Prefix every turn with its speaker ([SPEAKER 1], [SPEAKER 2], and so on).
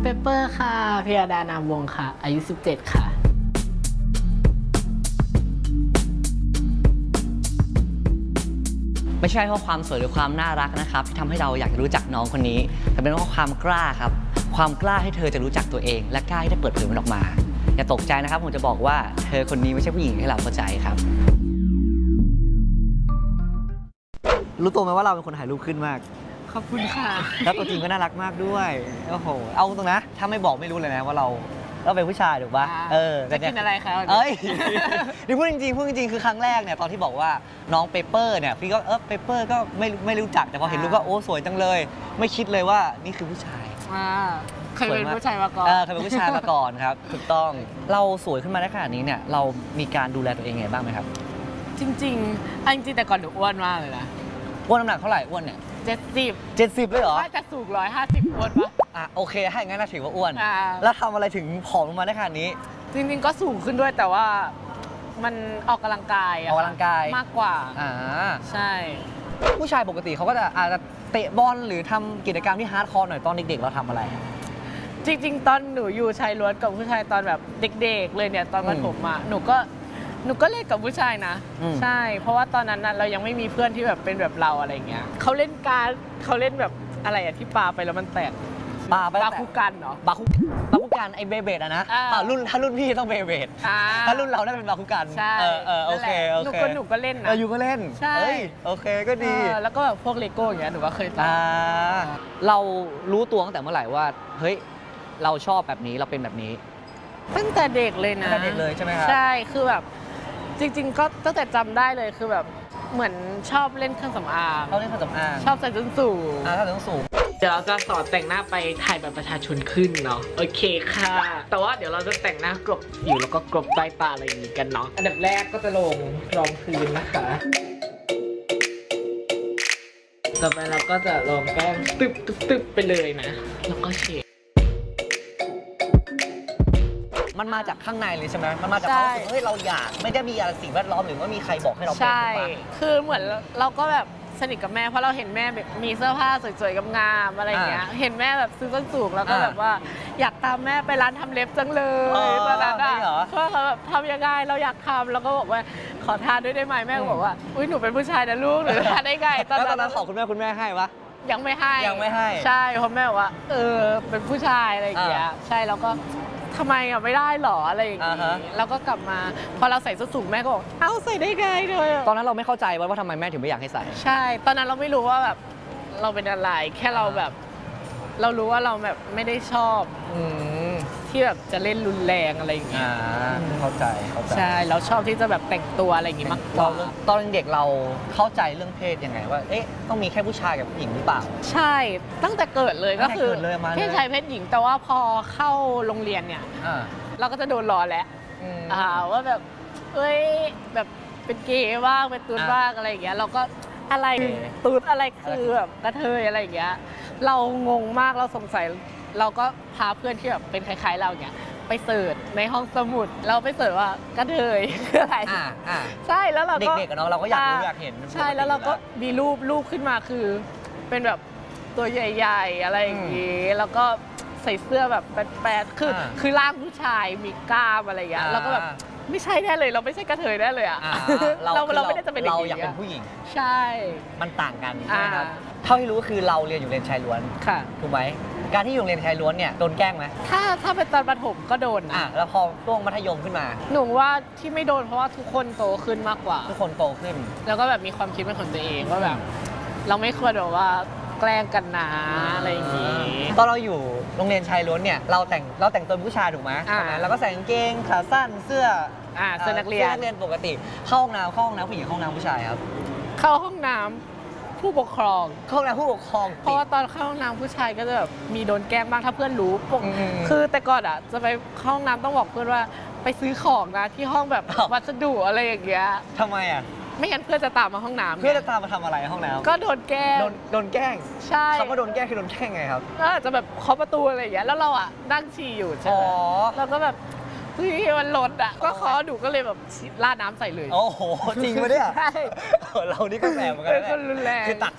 [SPEAKER 1] เปเปอร์ค่ะพิยดานามวงศ์ค่ะอายุ17ค่ะ
[SPEAKER 2] ไม่ใช่เพราะความสวยหรือความน่ารักนะครับที่ทำให้เราอยากจะรู้จักน้องคนนี้แต่เป็นเพราะความกล้าครับความกล้าให้เธอจะรู้จักตัวเองและกล้าที่จะเปิดเผยมันออกมาอย่าตกใจนะครับผมจะบอกว่าเธอคนนี้ไม่ใช่ผู้หญิงให้เราเข้าใจครับรู้ตัวไหมว่าเราเป็นคนถ่ายรูปขึ้นมาก
[SPEAKER 1] ขอบคุณค่ะ
[SPEAKER 2] แล้วตัวจริงก็น่ารักมากด้วยโอ้โหเอาตรงนะถ้าไม่บอกไม่รู้เลยนะว่าเราเป็นผู้ชายถูกปะ
[SPEAKER 1] จะกินอะไรคะ
[SPEAKER 2] นี่พูดจริงคือครั้งแรกเนี่ยตอนที่บอกว่าน้องเปเปอร์เนี่ยพี่ก็เปเปอร์ก็ไม่รู้จักแต่พอเห็นรูปก็โอ้สวยจังเลยไม่คิดเลยว่านี่คือผู้ชาย
[SPEAKER 1] เคยเป็นผู้ชายมาก่อน
[SPEAKER 2] เคยเป็นผู้ชายมาก่อนครับถูกต้องเราสวยขึ้นมาได้ขนาดนี้เนี่ยเรามีการดูแลตัวเองไงบ้างไหมครับ
[SPEAKER 1] จริงแต่ก่อนหนูอ้วนมากเลยนะ
[SPEAKER 2] อ้วนน้ำหนักเท่าไหร่อ้วนเนี่ย70เลยเหรอ
[SPEAKER 1] น่าจะสูง150อ้วนปะ
[SPEAKER 2] โอเคถ้าอย่างนั้นถือว่าอ้วนแล้วทำอะไรถึงผอมลงมาได้ขนาดนี้
[SPEAKER 1] จริงก็สูงขึ้นด้วยแต่ว่ามันออกกำลังกายมากกว่าใช่
[SPEAKER 2] ผู้ชายปกติเขาก็จะอาจจะเตะบอลหรือทำกิจกรรมที่ฮาร์ดคอร์หน่อยตอนเด็กๆเราทำอะไร
[SPEAKER 1] จริงตอนหนูอยู่ชายล้วนกับผู้ชายตอนแบบเด็กๆเลยเนี่ยตอนประถมอ่ะหนูก็เล่นกับผู้ชายนะใช่เพราะว่าตอนนั้นเรายังไม่มีเพื่อนที่แบบเป็นแบบเราอะไรเงี้ยเขาเล่นการเขาเล่นแบบอะไรอะที่ปาไปแล้วมันแตกบาคุกันเหรอบ
[SPEAKER 2] าคุกันไอเบเบดอะนะถ้ารุ่นพี่ต้องเบเบดถ้ารุ่นเราได้เป็นบาคุกัน
[SPEAKER 1] ใช่
[SPEAKER 2] โอเค
[SPEAKER 1] หนูก็เล่นนะ
[SPEAKER 2] อยู่ก็เล่นใช่โอเคก็ดี
[SPEAKER 1] แล้วก็แบบพวกเลโก้อย่างเงี้ยหนูก็เคยท
[SPEAKER 2] ำเรารู้ตัวตั้งแต่เมื่อไหร่ว่าเฮ้ยเราชอบแบบนี้เราเป็นแบบนี้
[SPEAKER 1] ตั้งแต่เด็กเลยนะ
[SPEAKER 2] ตั้งแต่เด็กเลยใช่ไหมครับ
[SPEAKER 1] ใช่คือแบบจริงๆก็ตั้งแต่จำได้เลยคือแบบเหมือนชอบเล่นเครื่องสำอางชอบใส่ส้นสูง
[SPEAKER 2] ใส่ส้นสูง
[SPEAKER 1] เดี๋ยวเราจะสอนแต่งหน้าไปถ่ายบัตรประชาชนขึ้นเนาะโอเคค่ะแต่ว่าเดี๋ยวเราจะแต่งหน้ากลบสิวแล้วก็กลบใต้ตาอะไรอย่างนี้กันเนาะอันดับแรกก็จะลงรองพื้นนะคะต่อไปเราก็จะลงแป้งตึ๊บไปเลยนะแล้วก็เช็ด
[SPEAKER 2] มันมาจากข้างในเลยใช่ไหมมันมาจากความรู้สึกเฮ้ยเราอยากไม่ได้มีอะไรสิ่งแวดล้อมหรือว่ามีใครบอกให้เราเป็น
[SPEAKER 1] ใช่คือเหมือนเราก็แบบสนิทกับแม่เพราะเราเห็นแม่แบบมีเสื้อผ้าสวยๆงามๆอะไรอย่างเงี้ยเห็นแม่แบบซื้อส้นสูงแล้วก็แบบว่าอยากตามแม่ไปร้านทำเล็บจังเลยตอนนั้นเพราะเขาแบบทำยังไงเราอยากทำแล้วก็บอกว่าขอทานด้วยได้ไหมแม่ก็บอกว่าอุ้ยหนูเป็นผู้ชายนะลูกหรือทานได้ไง
[SPEAKER 2] ตอนนั้นขอคุณแม่ให้ปะ
[SPEAKER 1] ยังไม่ให้ใช่เพราะแม่บอกว่าเป็นผู้ชายอะไรอย่างเงี้ยใช่แล้วก็ทำไมไม่ได้หรออะไรอย่างงี้แล้วก็กลับมาพอเราใส่ส้นสูงแม่ก็บอกใส่ได้ไงเลย
[SPEAKER 2] ตอนนั้นเราไม่เข้าใจว่าทำไมแม่ถึงไม่อยากให้ใส่
[SPEAKER 1] ใช่ตอนนั้นเราไม่รู้ว่าแบบเราเป็นอะไรแค่เราแบบเรารู้ว่าเราแบบไม่ได้ชอบที่แบบจะเล่นรุนแรงอะไรอย่างเงี้ย
[SPEAKER 2] เข้าใจ
[SPEAKER 1] ใช่เราชอบที่จะแบบแต่งตัวอะไรอย่างงี้มากกว่า
[SPEAKER 2] ตอนเด็กเราเข้าใจเรื่องเพศยังไงว่าต้องมีแค่ผู้ชายกับผู้หญิงหรือเปล่า
[SPEAKER 1] ใช่ตั้งแต่เกิดเลยก็คือเพศชายเพศหญิงแต่ว่าพอเข้าโรงเรียนเนี่ยเราก็จะโดนล้อแล้วว่าแบบแบบเป็นเกย์บ้างเป็นตูนบ้างอะไรอย่างเงี้ยเราก็อะไรตูนอะไรคือแบบกระเทยอะไรอย่างเงี้ยเรางงมากเราสงสัยเราก็พาเพื่อนที่แบบเป็นคล้ายๆเราเนี่ยไปเสิร์ชในห้องสมุดเราไปเสิร์ชว่ากระเทยคืออะไรใช่แล้วเราก็
[SPEAKER 2] เด็กๆเนาะเราก็อยากรู้อยากเห็น
[SPEAKER 1] ใช่แล้วเราก็มีรูปขึ้นมาคือเป็นแบบตัวใหญ่ๆอะไรอย่างงี้แล้วก็ใส่เสื้อแบบแปดคือร่างผู้ชายมีกล้ามอะไรอย่างเงี้ยเราก็แบบไม่ใช่แน่เลยเราไม่ใช่กระเทยแน่เลยอ่ะเราไม่ได้จะเป็น
[SPEAKER 2] เราอยากเป็นผู้หญิง
[SPEAKER 1] ใช่
[SPEAKER 2] มันต่างกันนะครับเท่าที่รู้คือเราเรียนอยู่โรงเรียนชายล้วน
[SPEAKER 1] ค่ะ
[SPEAKER 2] ถูกไหมการที่อยู่โรงเรียนชายล้วนเนี่ยโดนแกล้งไหม
[SPEAKER 1] ถ้าเป็นตอนประถมก็โดน
[SPEAKER 2] แล้วพอช่วงมัธยมขึ้นมา
[SPEAKER 1] หนูว่าที่ไม่โดนเพราะว่าทุกคนโตขึ้นมากกว่า
[SPEAKER 2] ทุกคนโตขึ้น
[SPEAKER 1] แล้วก็แบบมีความคิดเป็นของตัวเองว่าแบบเราไม่ควรแบบว่าแกล้งกันนะอะไรอย่างงี้
[SPEAKER 2] ตอนเราอยู่โรงเรียนชายล้วนเนี่ยเราแต่งตัวผู้ชายถูกไหมแล้วก็ใส่กางเกงขาสั้นเสื้อ
[SPEAKER 1] นักเรียน
[SPEAKER 2] ปกติเข้าห้องน้ำผู้หญิงห้องน้ำผู้ชายครับ
[SPEAKER 1] เข้าห้องน้ำผู้ปกครอง
[SPEAKER 2] เข้าห้องน้ำผู้ปกครอง
[SPEAKER 1] เพราะว่าตอนเข้าห้องน้ำผู้ชายก็จะแบบมีโดนแกล้งบ้างถ้าเพื่อนรู้คือแต่ก่อนจะไปเข้าห้องน้ำต้องบอกเพื่อนว่าไปซื้อของนะที่ห้องแบบวัสดุอะไรอย่างเงี้ย
[SPEAKER 2] ทำไม
[SPEAKER 1] ไม่งั้นเพื่อนจะตามมาห้องน้ำ
[SPEAKER 2] เพื่อนจะตามมาทำอะไรห้องน้ำ
[SPEAKER 1] ก็โดนแกล้ง
[SPEAKER 2] โดนแกล้ง
[SPEAKER 1] ใช่
[SPEAKER 2] คำว่าโดนแกล้งคือโดนแกล้งไงครับ
[SPEAKER 1] ก็จะแบบเคาะประตูอะไรอย่างเงี้ยแล้วเรานั่งฉี่อยู่ใช่ไหมแล้วก็แบบมันลดก็เคาะดูก็เลยแบบราดน้ำใส่เลย
[SPEAKER 2] โอ้โหจริงปะเนี่ย
[SPEAKER 1] ใช่
[SPEAKER 2] เรานี่ก็แสบเหมือนกัน
[SPEAKER 1] เป็นคนรุนแรง
[SPEAKER 2] คือตัก